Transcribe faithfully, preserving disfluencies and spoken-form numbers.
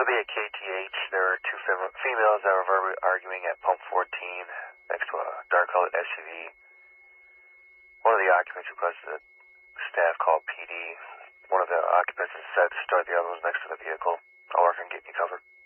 That'll be at K T H. There were two fem- females that were verbally arguing at pump fourteen next to a dark-colored S U V. One of the occupants requested that staff call P D. One of the occupants is said to start, the other was next to the vehicle. I'll work on getting you covered.